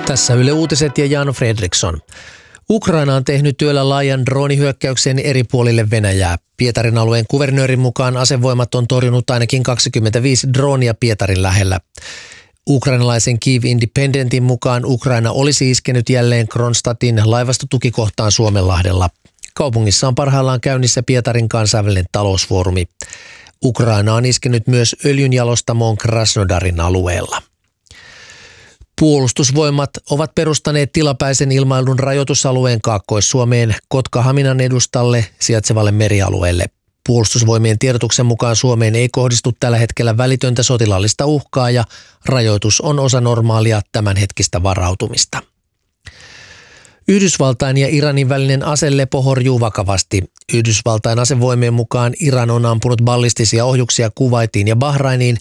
Tässä Yle Uutiset ja Jan Fredriksson. Ukraina on tehnyt työllä laajan droonihyökkäyksen eri puolille Venäjää. Pietarin alueen kuvernöörin mukaan asevoimat on torjunut ainakin 25 droonia Pietarin lähellä. Ukrainalaisen Kyiv Independentin mukaan Ukraina olisi iskenyt jälleen Kronstadtin laivastotukikohtaan Suomenlahdella. Kaupungissa on parhaillaan käynnissä Pietarin kansainvälinen talousfoorumi. Ukraina on iskenyt myös öljynjalostamoon Krasnodarin alueella. Puolustusvoimat ovat perustaneet tilapäisen ilmailun rajoitusalueen Kaakkois-Suomeen Kotka-Haminan edustalle sijaitsevalle merialueelle. Puolustusvoimien tiedotuksen mukaan Suomeen ei kohdistu tällä hetkellä välitöntä sotilaallista uhkaa ja rajoitus on osa normaalia tämänhetkistä varautumista. Yhdysvaltain ja Iranin välinen aselepo horjuu vakavasti. Yhdysvaltain asevoimien mukaan Iran on ampunut ballistisia ohjuksia Kuwaitiin ja Bahrainiin.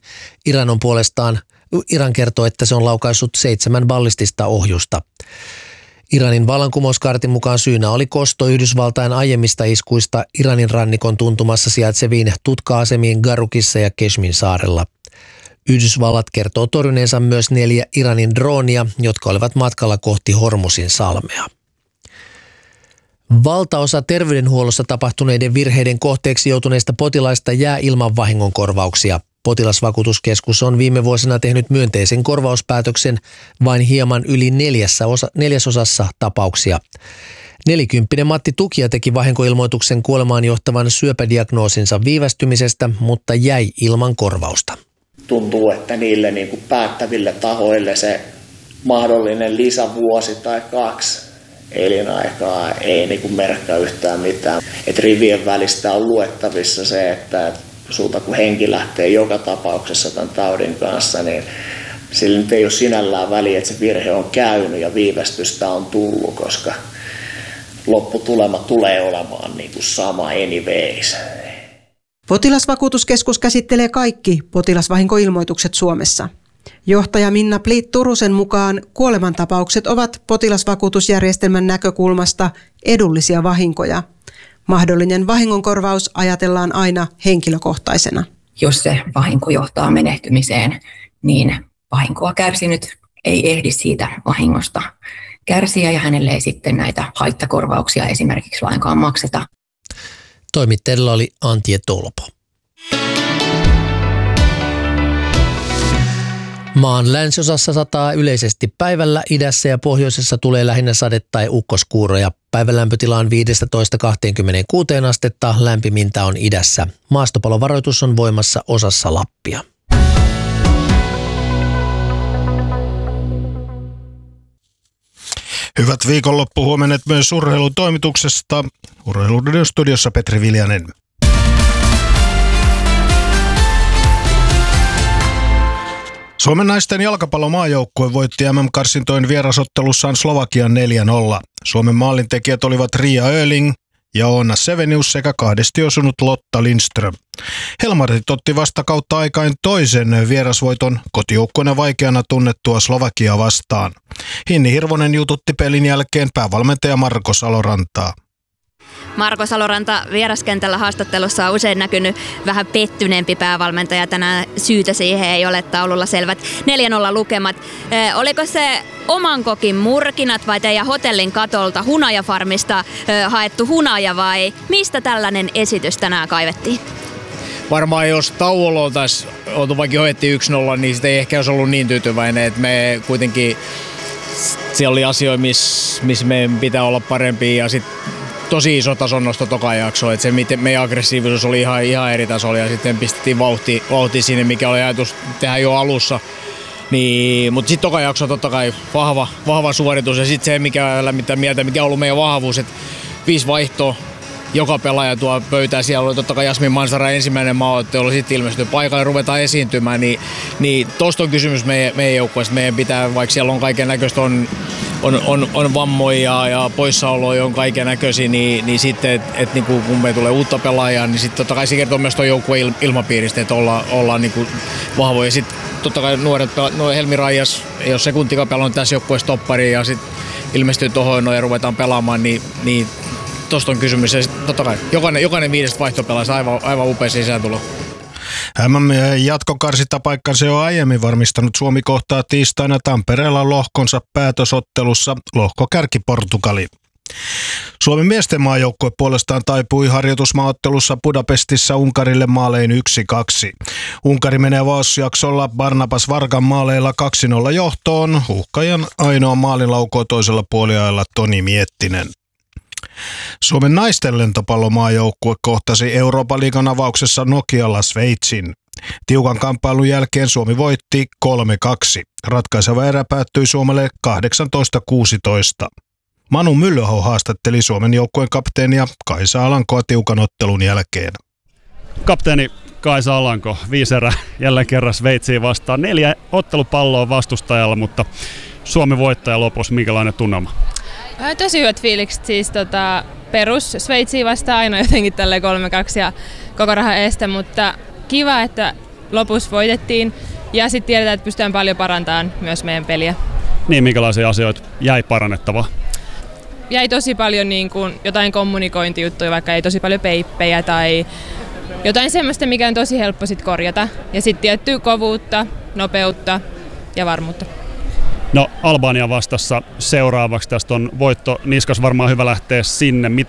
Iran kertoo, että se on laukaissut 7 ballistista ohjusta. Iranin vallankumouskaartin mukaan syynä oli kosto Yhdysvaltain aiemmista iskuista Iranin rannikon tuntumassa sijaitseviin tutka-asemiin Garukissa ja Keshmin saarella. Yhdysvallat kertoo torjuneensa myös 4 Iranin droonia, jotka olivat matkalla kohti Hormuzin salmea. Valtaosa terveydenhuollossa tapahtuneiden virheiden kohteeksi joutuneista potilaista jää ilman vahingonkorvauksia. Potilasvakuutuskeskus on viime vuosina tehnyt myönteisen korvauspäätöksen vain hieman yli neljäsosassa tapauksia. 40 Matti Tukia teki vahinkoilmoituksen kuolemaan johtavan syöpädiagnoosinsa viivästymisestä, mutta jäi ilman korvausta. Tuntuu, että niille päättäville tahoille se mahdollinen lisävuosi tai 2 elinaikaa ei merkkaa yhtään mitään. Et rivien välistä on luettavissa se, että sulta kun henki lähtee joka tapauksessa tämän taudin kanssa, niin sillä nyt ei ole sinällään väliä, että se virhe on käynyt ja viivästystä on tullut, koska lopputulema tulee olemaan sama anyways. Potilasvakuutuskeskus käsittelee kaikki potilasvahinkoilmoitukset Suomessa. Johtaja Minna Pliit Turusen mukaan kuolemantapaukset ovat potilasvakuutusjärjestelmän näkökulmasta edullisia vahinkoja. Mahdollinen vahingonkorvaus ajatellaan aina henkilökohtaisena. Jos se vahinko johtaa menehtymiseen, niin vahinkoa kärsinyt ei ehdi siitä vahingosta kärsiä ja hänelle ei sitten näitä haittakorvauksia esimerkiksi lainkaan makseta. Toimittajalla oli Antje Tolpo. Maan länsiosassa sataa yleisesti päivällä, idässä ja pohjoisessa tulee lähinnä sade- tai ukkoskuuroja. Päivän lämpötila on 15-26 astetta, lämpimintä on idässä. Maastopalovaroitus on voimassa osassa Lappia. Hyvät viikonloppuhuomenet myös urheilutoimituksesta. Urheilustudiossa Petri Viljanen. Suomen naisten jalkapallomaajoukkue voitti MM-karsintojen vierasottelussaan Slovakian 4-0. Suomen maalintekijät olivat Ria Öling ja Oona Sevenius sekä 2 osunut Lotta Lindström. Helmarit otti vasta kautta aikain toisen vierasvoiton kotijoukkueena vaikeana tunnettua Slovakia vastaan. Hinni Hirvonen jututti pelin jälkeen päävalmentaja Marko Salorantaa. Marko Saloranta vieraskentällä haastattelussa on usein näkynyt vähän pettyneempi päävalmentaja. Tänään syytä siihen ei ole, taululla selvät 4-0 lukemat. Oliko se oman kokin murkinat vai teidän hotellin katolta hunajafarmista haettu hunaja vai mistä tällainen esitys tänään kaivettiin? Varmaan jos tauolla oltaisiin oltu vaikka hoidettiin 1-0, niin sitä ei ehkä olisi ollut niin tyytyväinen, että me kuitenkin siellä oli asioita, missä meidän pitää olla parempia ja sitten tosi iso tason nosto toka jakso, että se meidän aggressiivisuus oli ihan eri tasolla ja sitten pistettiin vauhtia sinne, mikä oli ajatus tehdä jo alussa. Niin, mutta sitten toka jakso totta kai vahva suoritus ja sitten se mikä lämmittää mieltä, mikä on ollut meidän vahvuus, että 5 vaihtoa, joka pelaaja tuo pöytää, siellä oli totta kai Jasmin Mansara ensimmäinen maaottelu, sitten ilmestynyt paikalle, ruvetaan esiintymään, niin tosta on kysymys meidän joukkueesta, meidän pitää, vaikka siellä on kaiken näköistä, on vammoja ja poissaoloja on kaiken näköisiä, niin sitten, että niinku, kun me tulee uutta pelaajaa, niin sitten totta kai se kertoo myös tuon joukkueen ilmapiiristä, että ollaan niinku vahvoja. Sitten totta kai nuoret Helmi Raijas ei ole sekuntikaan pelannut tässä joukkueessa toppariin ja sitten ilmestyy tuohon ja ruvetaan pelaamaan, niin tosta on kysymys. Ja totta kai jokainen 5 vaihtopelaaja aivan upea sisääntulo. MM-jatkokarsintapaikkansa jo aiemmin varmistanut Suomi kohtaa tiistaina Tampereella lohkonsa päätösottelussa lohkokärki Portugali. Suomen miesten maajoukkue puolestaan taipui harjoitusmaaottelussa Budapestissa Unkarille maalein 1-2. Unkari menee avausjaksolla Barnabas Vargan maaleilla 2-0 johtoon. Uhkajan ainoa maalin laukoo toisella puoliajalla Toni Miettinen. Suomen naisten lentopallomaajoukkue kohtasi Euroopan liigan avauksessa Nokialla Sveitsin. Tiukan kamppailun jälkeen Suomi voitti 3-2. Ratkaiseva erä päättyi Suomelle 18-16. Manu Myllöho haastatteli Suomen joukkueen kapteenia Kaisa Alankoa tiukan ottelun jälkeen. Kapteeni Kaisa Alanko, 5 erää jälleen kerran Sveitsiin vastaan. 4 ottelupalloa vastustajalla, mutta Suomi voittaja lopussa. Minkälainen tunnelma? Tosi hyvät fiilikset. Siis perus Sveitsiin vastaan aina jotenkin tälleen 3-2 ja koko rahan eestä, mutta kiva, että lopussa voitettiin ja sitten tiedetään, että pystytään paljon parantamaan myös meidän peliä. Niin, minkälaisia asioita jäi parannettavaa? Jäi tosi paljon niin kuin jotain kommunikointijuttuja, vaikka ei tosi paljon peippejä tai jotain semmoista, mikä on tosi helppo sit korjata. Ja sitten tiettyä kovuutta, nopeutta ja varmuutta. No, Albania vastassa seuraavaksi. Tästä on voitto niskas, varmaan hyvä lähteä sinne.